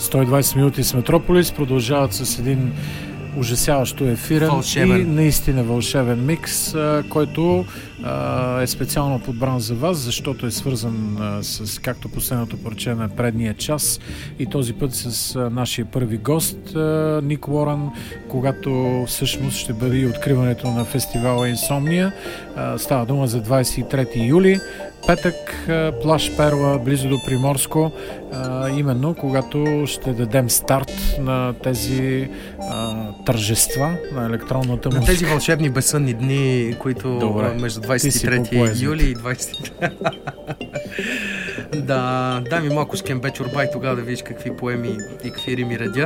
120 минути с Метрополис продължават с един ужасяващо ефирен вълшебен и наистина вълшебен микс, който е специално подбран за вас, защото е свързан с, както последното парче на предния час, и този път с нашия първи гост Ник Уорън, когато всъщност ще бъде и откриването на фестивала Инсомния. Става дума за 23 юли, петък, плаж Перла, близо до Приморско, именно когато ще дадем старт на тези тържества на електронната музика. На тези вълшебни безсънни дни, които добре, между 23 юли и 20... Да, дай ми малко с Кембе чорба и тогава да видиш какви поеми и какви рими редя.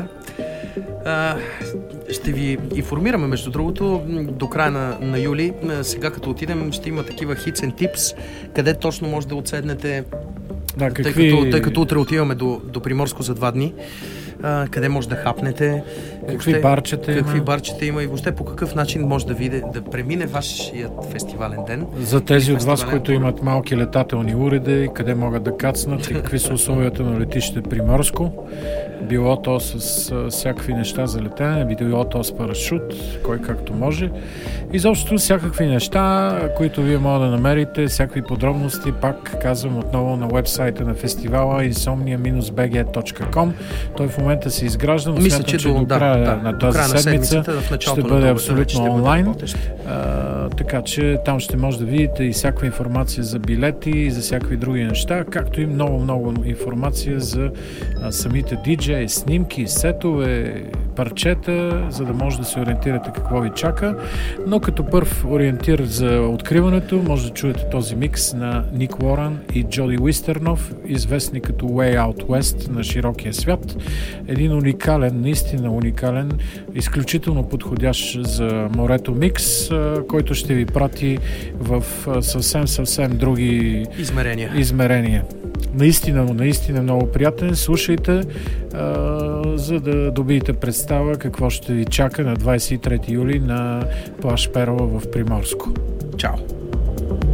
Ще ви информираме, между другото, до края на юли. Сега като отидем, ще има такива hits and tips, къде точно може да отседнете, да, тъй като утре отиваме до Приморско за 2 дни. Къде може да хапнете, какви барчета има и въобще по какъв начин може да премине вашият фестивален ден. За тези от вас, които имат малки летателни уреди, къде могат да кацнат и какви са условията на летище Приморско. Било то с всякакви неща за летене, било то с парашут, кой както може. Изобщо всякакви неща, които вие може да намерите, всякакви подробности, пак казвам отново на уебсайта на фестивала insomnia-bg.com. Той в момента се изгражда, но смятам, че до края на тази седмица ще бъде абсолютно онлайн. Така че там ще може да видите и всякаква информация за билети и за всякакви други неща, както и много информация за самите диджеи, снимки, сетове, парчета, за да може да се ориентирате какво ви чака. Но като първ ориентир за откриването може да чуете този микс на Ник Уорън и Джоди Уистернов, известни като Way Out West на широкия свят. Един уникален, наистина уникален, изключително подходящ за морето микс, който ще ви прати в съвсем други измерения. Наистина много приятен. Слушайте, за да добиете представа какво ще ви чака на 23 юли на плаж Перла в Приморско. Чао!